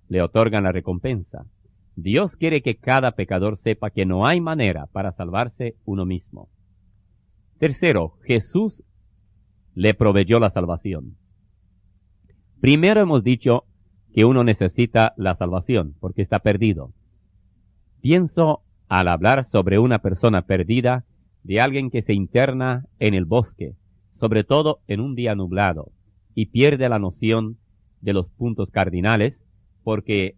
le otorgan la recompensa. Dios quiere que cada pecador sepa que no hay manera para salvarse uno mismo. Tercero, Jesús le proveyó la salvación. Primero hemos dicho que uno necesita la salvación porque está perdido. Pienso al hablar sobre una persona perdida, de alguien que se interna en el bosque, sobre todo en un día nublado, y pierde la noción de los puntos cardinales porque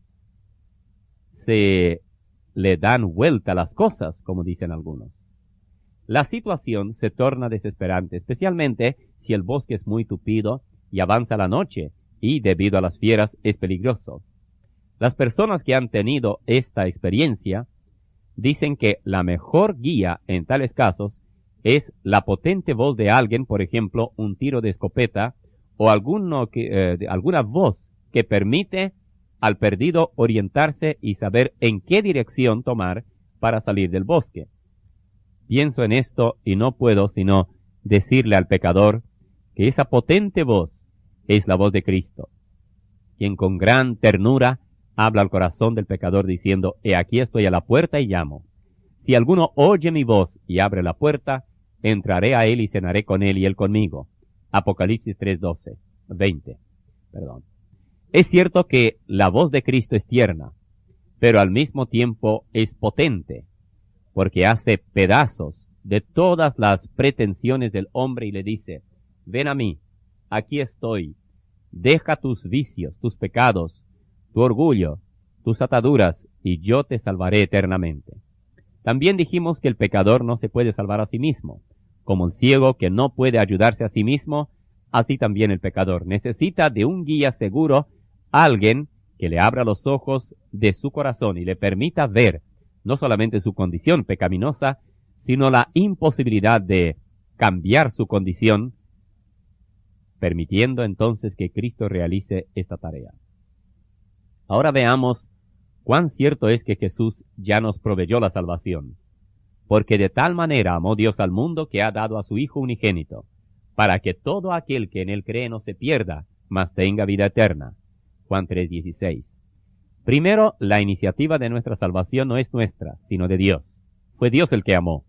se le dan vuelta las cosas, como dicen algunos. La situación se torna desesperante, especialmente si el bosque es muy tupido y avanza la noche, y debido a las fieras es peligroso. Las personas que han tenido esta experiencia dicen que la mejor guía en tales casos es la potente voz de alguien, por ejemplo, un tiro de escopeta o alguna voz que permite al perdido orientarse y saber en qué dirección tomar para salir del bosque. Pienso en esto y no puedo sino decirle al pecador que esa potente voz es la voz de Cristo, quien con gran ternura habla al corazón del pecador diciendo: he aquí estoy a la puerta y llamo. Si alguno oye mi voz y abre la puerta, entraré a él y cenaré con él y él conmigo. Apocalipsis 20. Es cierto que la voz de Cristo es tierna, pero al mismo tiempo es potente, porque hace pedazos de todas las pretensiones del hombre y le dice: ven a mí, aquí estoy, deja tus vicios, tus pecados, tu orgullo, tus ataduras, y yo te salvaré eternamente. También dijimos que el pecador no se puede salvar a sí mismo. Como el ciego que no puede ayudarse a sí mismo, así también el pecador necesita de un guía seguro, alguien que le abra los ojos de su corazón y le permita ver no solamente su condición pecaminosa, sino la imposibilidad de cambiar su condición, permitiendo entonces que Cristo realice esta tarea. Ahora veamos cuán cierto es que Jesús ya nos proveyó la salvación. Porque de tal manera amó Dios al mundo que ha dado a su Hijo unigénito, para que todo aquel que en él cree no se pierda, mas tenga vida eterna. Juan 3:16. Primero, la iniciativa de nuestra salvación no es nuestra, sino de Dios. Fue Dios el que amó.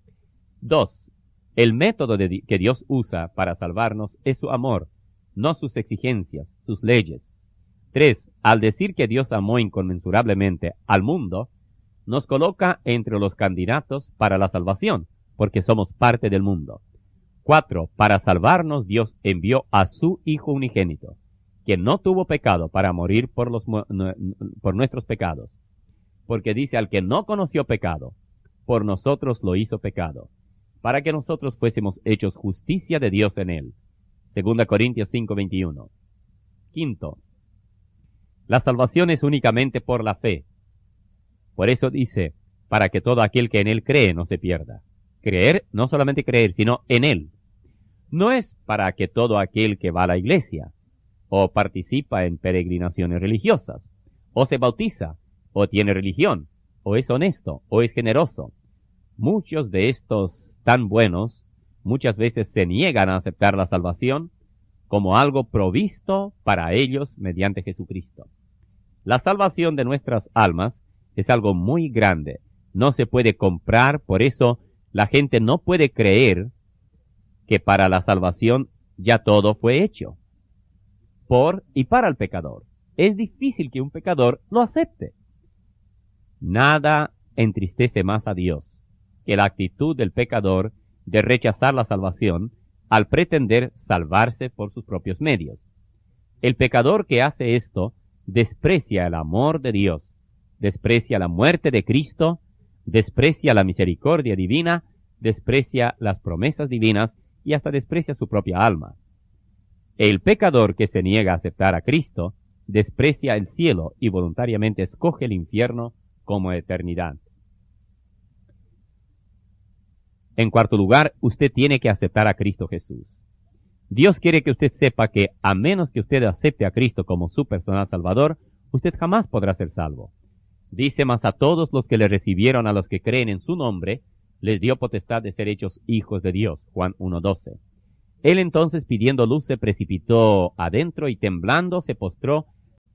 2. El método que Dios usa para salvarnos es su amor, no sus exigencias, sus leyes. 3. Al decir que Dios amó inconmensurablemente al mundo, nos coloca entre los candidatos para la salvación, porque somos parte del mundo. 4. Para salvarnos Dios envió a su Hijo unigénito, que no tuvo pecado, para morir por nuestros pecados. Porque dice: al que no conoció pecado, por nosotros lo hizo pecado, para que nosotros fuésemos hechos justicia de Dios en él. 2 Corintios 5:21. 5. La salvación es únicamente por la fe. Por eso dice: para que todo aquel que en él cree no se pierda. Creer, no solamente creer, sino en él. No es para que todo aquel que va a la iglesia, o participa en peregrinaciones religiosas, o se bautiza, o tiene religión, o es honesto, o es generoso. Muchos de estos tan buenos muchas veces se niegan a aceptar la salvación como algo provisto para ellos mediante Jesucristo. La salvación de nuestras almas es algo muy grande, no se puede comprar, por eso la gente no puede creer que para la salvación ya todo fue hecho, por y para el pecador. Es difícil que un pecador lo acepte. Nada entristece más a Dios que la actitud del pecador de rechazar la salvación al pretender salvarse por sus propios medios. El pecador que hace esto desprecia el amor de Dios, desprecia la muerte de Cristo, desprecia la misericordia divina, desprecia las promesas divinas y hasta desprecia su propia alma. El pecador que se niega a aceptar a Cristo desprecia el cielo y voluntariamente escoge el infierno como eternidad. En cuarto lugar, usted tiene que aceptar a Cristo Jesús. Dios quiere que usted sepa que a menos que usted acepte a Cristo como su personal Salvador, usted jamás podrá ser salvo. Dice: mas a todos los que le recibieron, a los que creen en su nombre, les dio potestad de ser hechos hijos de Dios. Juan 1:12. Él entonces, pidiendo luz, se precipitó adentro y temblando se postró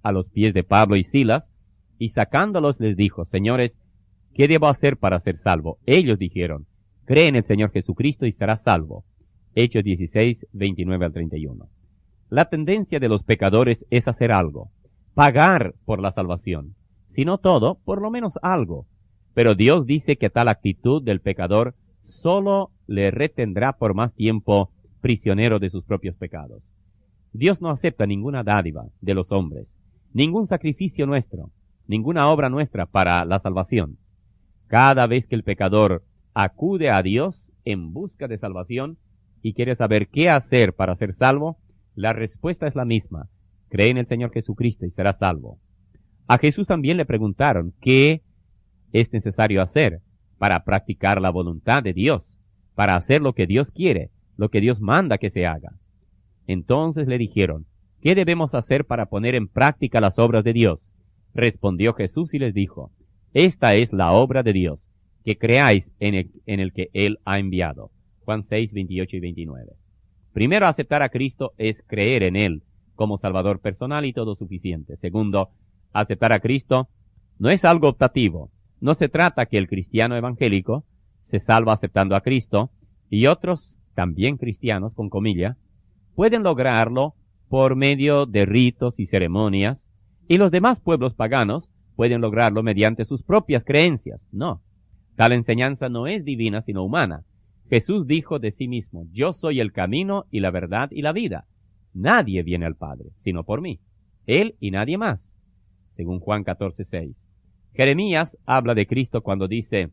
a los pies de Pablo y Silas, y sacándolos les dijo, Señores, ¿qué debo hacer para ser salvo? Ellos dijeron, cree en el Señor Jesucristo y serás salvo. Hechos 16, 29 al 31. La tendencia de los pecadores es hacer algo, pagar por la salvación. Si no todo, por lo menos algo. Pero Dios dice que tal actitud del pecador solo le retendrá por más tiempo prisionero de sus propios pecados. Dios no acepta ninguna dádiva de los hombres, ningún sacrificio nuestro, ninguna obra nuestra para la salvación. Cada vez que el pecador acude a Dios en busca de salvación y quiere saber qué hacer para ser salvo, la respuesta es la misma. Cree en el Señor Jesucristo y serás salvo. A Jesús también le preguntaron qué es necesario hacer para practicar la voluntad de Dios, para hacer lo que Dios quiere, lo que Dios manda que se haga. Entonces le dijeron, ¿qué debemos hacer para poner en práctica las obras de Dios? Respondió Jesús y les dijo, esta es la obra de Dios, que creáis en el que Él ha enviado. Juan 6, 28 y 29. Primero, aceptar a Cristo es creer en Él como Salvador personal y todo suficiente. Segundo, aceptar a Cristo no es algo optativo. No se trata que el cristiano evangélico se salva aceptando a Cristo y otros, también cristianos, con comillas, pueden lograrlo por medio de ritos y ceremonias, y los demás pueblos paganos pueden lograrlo mediante sus propias creencias. No, tal enseñanza no es divina sino humana. Jesús dijo de sí mismo, yo soy el camino y la verdad y la vida. Nadie viene al Padre, sino por mí. Él y nadie más. Según Juan 14:6. Jeremías habla de Cristo cuando dice,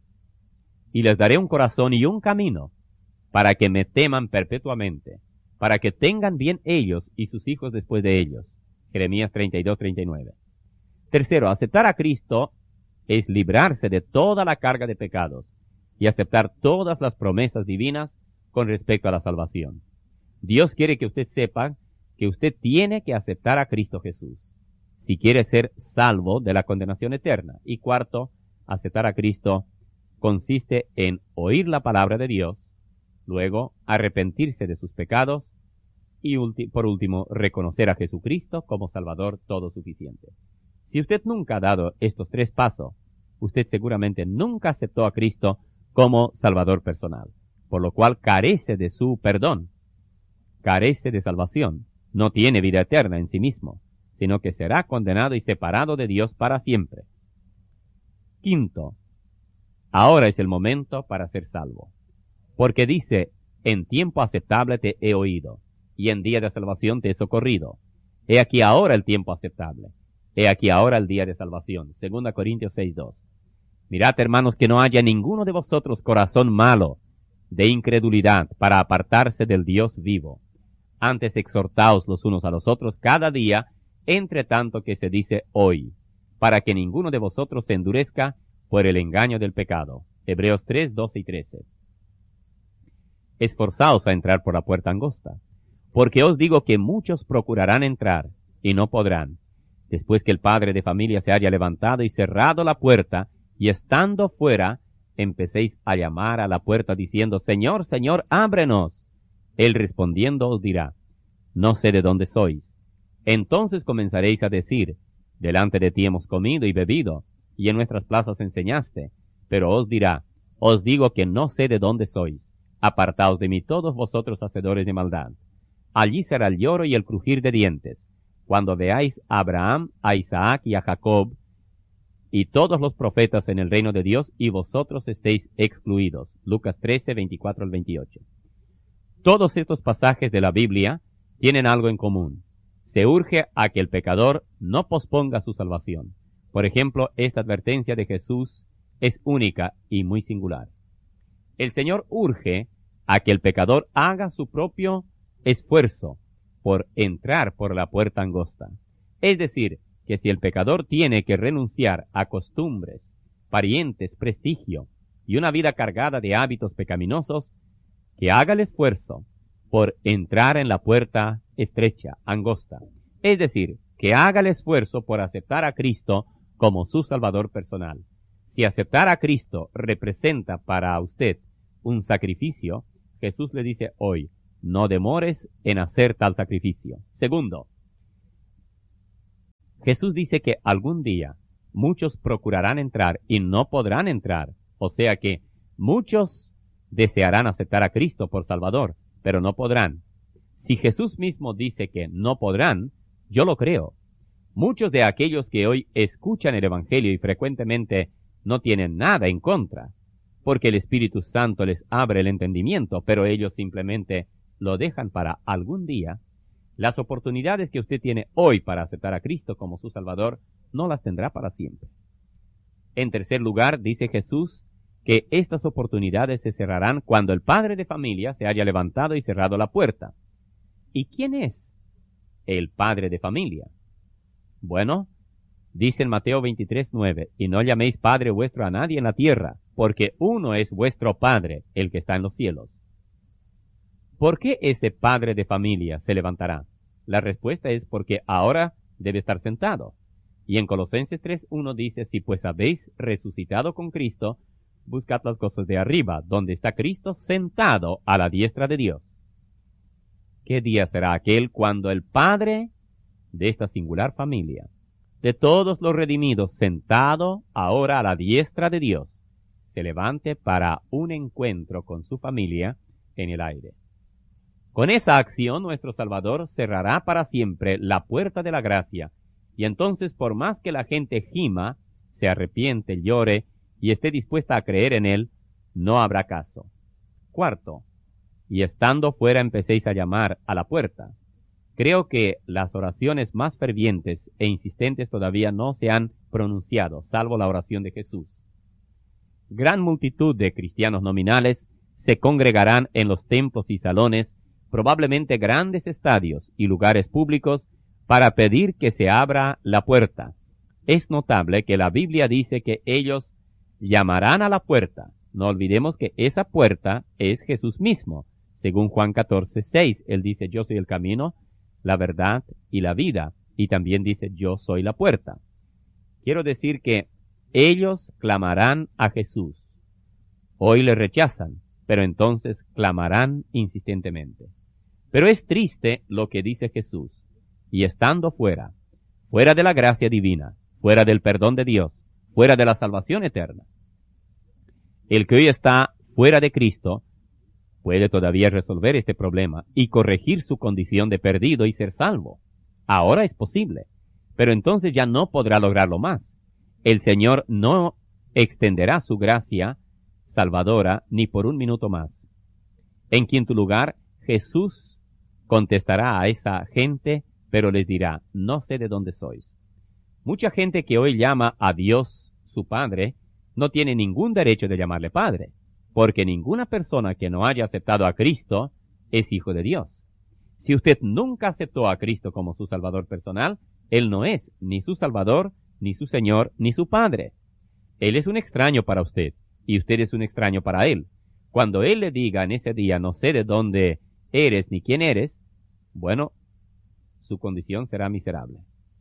y les daré un corazón y un camino, para que me teman perpetuamente, para que tengan bien ellos y sus hijos después de ellos. Jeremías 32:39. Tercero, aceptar a Cristo es librarse de toda la carga de pecados y aceptar todas las promesas divinas con respecto a la salvación. Dios quiere que usted sepa que usted tiene que aceptar a Cristo Jesús si quiere ser salvo de la condenación eterna. Y cuarto, aceptar a Cristo consiste en oír la palabra de Dios, luego arrepentirse de sus pecados y por último reconocer a Jesucristo como Salvador todo suficiente. Si usted nunca ha dado estos tres pasos, usted seguramente nunca aceptó a Cristo como Salvador personal, por lo cual carece de su perdón, carece de salvación, no tiene vida eterna en sí mismo, sino que será condenado y separado de Dios para siempre. Quinto, ahora es el momento para ser salvo, porque dice, en tiempo aceptable te he oído, y en día de salvación te he socorrido. He aquí ahora el tiempo aceptable, he aquí ahora el día de salvación. 2 Corintios 6:2. Mirad, hermanos, que no haya ninguno de vosotros corazón malo de incredulidad para apartarse del Dios vivo. Antes exhortaos los unos a los otros cada día, entre tanto que se dice hoy, para que ninguno de vosotros se endurezca por el engaño del pecado. Hebreos 3:12 y 13. Esforzaos a entrar por la puerta angosta, porque os digo que muchos procurarán entrar y no podrán, después que el padre de familia se haya levantado y cerrado la puerta, y estando fuera, empecéis a llamar a la puerta diciendo, Señor, Señor, ábrenos. Él respondiendo os dirá, no sé de dónde sois. Entonces comenzaréis a decir, delante de ti hemos comido y bebido, y en nuestras plazas enseñaste. Pero os dirá, os digo que no sé de dónde sois. Apartaos de mí todos vosotros hacedores de maldad. Allí será el lloro y el crujir de dientes, cuando veáis a Abraham, a Isaac y a Jacob, y todos los profetas en el reino de Dios, y vosotros estéis excluidos. Lucas 13, 24 al 28. Todos estos pasajes de la Biblia tienen algo en común. Se urge a que el pecador no posponga su salvación. Por ejemplo, esta advertencia de Jesús es única y muy singular. El Señor urge a que el pecador haga su propio esfuerzo por entrar por la puerta angosta. Es decir, que si el pecador tiene que renunciar a costumbres, parientes, prestigio y una vida cargada de hábitos pecaminosos, que haga el esfuerzo por entrar en la puerta estrecha, angosta. Es decir, que haga el esfuerzo por aceptar a Cristo como su Salvador personal. Si aceptar a Cristo representa para usted un sacrificio, Jesús le dice hoy, no demores en hacer tal sacrificio. Segundo, Jesús dice que algún día muchos procurarán entrar y no podrán entrar. O sea que muchos desearán aceptar a Cristo por Salvador, pero no podrán. Si Jesús mismo dice que no podrán, yo lo creo. Muchos de aquellos que hoy escuchan el Evangelio y frecuentemente no tienen nada en contra, porque el Espíritu Santo les abre el entendimiento, pero ellos simplemente lo dejan para algún día. Las oportunidades que usted tiene hoy para aceptar a Cristo como su Salvador, no las tendrá para siempre. En tercer lugar, dice Jesús que estas oportunidades se cerrarán cuando el padre de familia se haya levantado y cerrado la puerta. ¿Y quién es el padre de familia? Bueno, dice en Mateo 23:9, y no llaméis Padre vuestro a nadie en la tierra, porque uno es vuestro Padre, el que está en los cielos. ¿Por qué ese padre de familia se levantará? La respuesta es porque ahora debe estar sentado. Y en Colosenses 3:1 dice, si pues habéis resucitado con Cristo, buscad las cosas de arriba, donde está Cristo sentado a la diestra de Dios. ¿Qué día será aquel cuando el Padre de esta singular familia, de todos los redimidos, sentado ahora a la diestra de Dios, se levante para un encuentro con su familia en el aire? Con esa acción nuestro Salvador cerrará para siempre la puerta de la gracia, y entonces por más que la gente gima, se arrepiente, llore y esté dispuesta a creer en Él, no habrá caso. Cuarto, y estando fuera empecéis a llamar a la puerta. Creo que las oraciones más fervientes e insistentes todavía no se han pronunciado, salvo la oración de Jesús. Gran multitud de cristianos nominales se congregarán en los templos y salones, probablemente grandes estadios y lugares públicos, para pedir que se abra la puerta. Es notable que la Biblia dice que ellos llamarán a la puerta. No olvidemos que esa puerta es Jesús mismo. Según Juan 14:6, Él dice, yo soy el camino, la verdad y la vida. Y también dice, yo soy la puerta. Quiero decir que ellos clamarán a Jesús. Hoy le rechazan, pero entonces clamarán insistentemente. Pero es triste lo que dice Jesús. Y estando fuera de la gracia divina, fuera del perdón de Dios, fuera de la salvación eterna, el que hoy está fuera de Cristo puede todavía resolver este problema y corregir su condición de perdido y ser salvo. Ahora es posible, pero entonces ya no podrá lograrlo más. El Señor no extenderá su gracia salvadora ni por un minuto más. En quinto lugar, Jesús contestará a esa gente, pero les dirá, no sé de dónde sois. Mucha gente que hoy llama a Dios su Padre no tiene ningún derecho de llamarle Padre, porque ninguna persona que no haya aceptado a Cristo es hijo de Dios. Si usted nunca aceptó a Cristo como su Salvador personal, Él no es ni su Salvador, ni su Señor, ni su Padre. Él es un extraño para usted, y usted es un extraño para Él. Cuando Él le diga en ese día, no sé de dónde eres ni quién eres, bueno, su condición será miserable.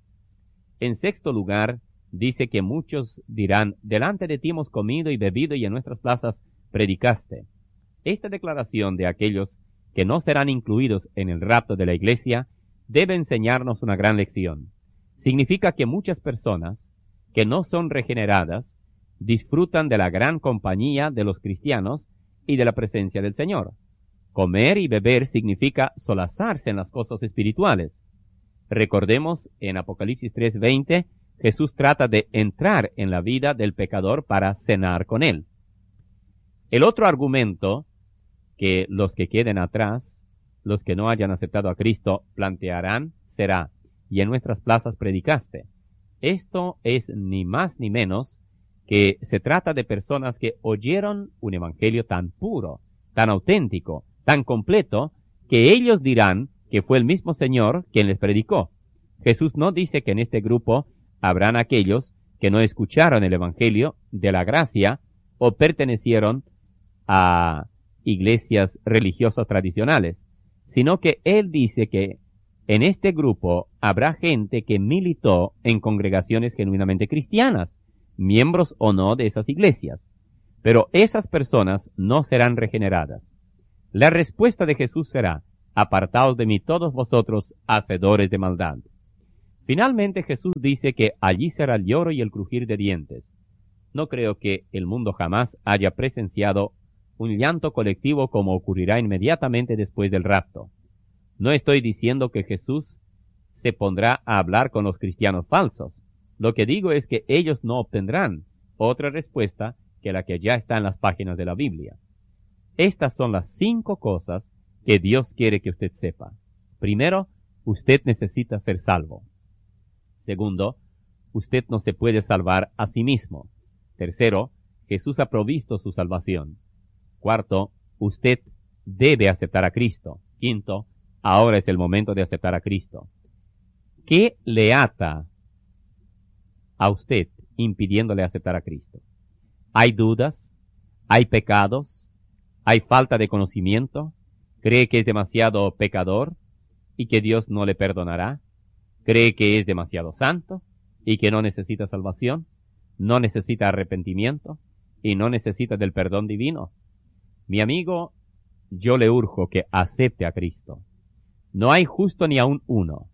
En sexto lugar, dice que muchos dirán, delante de ti hemos comido y bebido y en nuestras plazas predicaste. Esta declaración de aquellos que no serán incluidos en el rapto de la iglesia debe enseñarnos una gran lección. Significa que muchas personas que no son regeneradas disfrutan de la gran compañía de los cristianos y de la presencia del Señor. Comer y beber significa solazarse en las cosas espirituales. Recordemos en Apocalipsis 3:20, Jesús trata de entrar en la vida del pecador para cenar con él. El otro argumento que los que queden atrás, los que no hayan aceptado a Cristo, plantearán será, y en nuestras plazas predicaste. Esto es ni más ni menos que se trata de personas que oyeron un evangelio tan puro, tan auténtico, tan completo, que ellos dirán que fue el mismo Señor quien les predicó. Jesús no dice que en este grupo habrán aquellos que no escucharon el evangelio de la gracia o pertenecieron a iglesias religiosas tradicionales, sino que Él dice que en este grupo habrá gente que militó en congregaciones genuinamente cristianas, miembros o no de esas iglesias, pero esas personas no serán regeneradas. La respuesta de Jesús será, apartaos de mí todos vosotros, hacedores de maldad. Finalmente Jesús dice que allí será el lloro y el crujir de dientes. No creo que el mundo jamás haya presenciado un llanto colectivo como ocurrirá inmediatamente después del rapto. No estoy diciendo que Jesús se pondrá a hablar con los cristianos falsos. Lo que digo es que ellos no obtendrán otra respuesta que la que ya está en las páginas de la Biblia. Estas son las 5 cosas que Dios quiere que usted sepa. Primero, usted necesita ser salvo. Segundo, usted no se puede salvar a sí mismo. Tercero, Jesús ha provisto su salvación. Cuarto, usted debe aceptar a Cristo. Quinto, ahora es el momento de aceptar a Cristo. ¿Qué le ata a usted impidiéndole aceptar a Cristo? ¿Hay dudas? ¿Hay pecados? ¿Hay falta de conocimiento? ¿Cree que es demasiado pecador y que Dios no le perdonará? ¿Cree que es demasiado santo y que no necesita salvación? ¿No necesita arrepentimiento y no necesita del perdón divino? Mi amigo, yo le urjo que acepte a Cristo. No hay justo ni aun uno.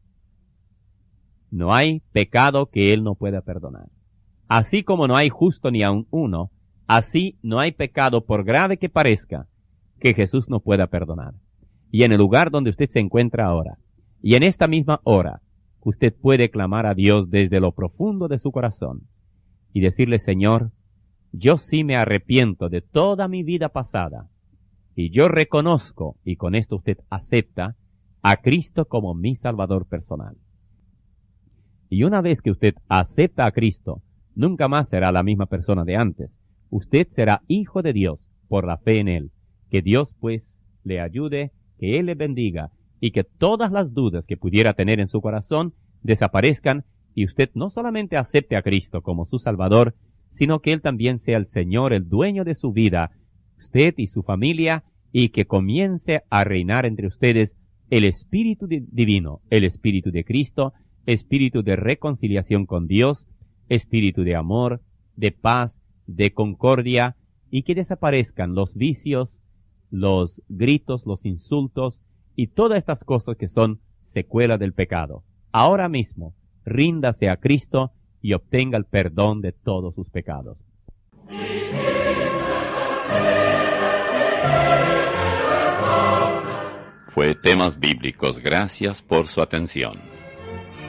No hay pecado que Él no pueda perdonar. Así como no hay justo ni aun uno, así no hay pecado, por grave que parezca, que Jesús no pueda perdonar. Y en el lugar donde usted se encuentra ahora, y en esta misma hora, usted puede clamar a Dios desde lo profundo de su corazón y decirle: Señor, yo sí me arrepiento de toda mi vida pasada, y yo reconozco, y con esto usted acepta a Cristo como mi Salvador personal. Y una vez que usted acepta a Cristo, nunca más será la misma persona de antes. Usted será hijo de Dios por la fe en Él. Que Dios pues le ayude, que Él le bendiga, y que todas las dudas que pudiera tener en su corazón desaparezcan, y usted no solamente acepte a Cristo como su Salvador, sino que Él también sea el Señor, el dueño de su vida, usted y su familia, y que comience a reinar entre ustedes el Espíritu Divino, el Espíritu de Cristo, Espíritu de reconciliación con Dios, Espíritu de amor, de paz, de concordia, y que desaparezcan los vicios, los gritos, los insultos, y todas estas cosas que son secuela del pecado. Ahora mismo, ríndase a Cristo y obtenga el perdón de todos sus pecados. Fue Temas Bíblicos. Gracias por su atención.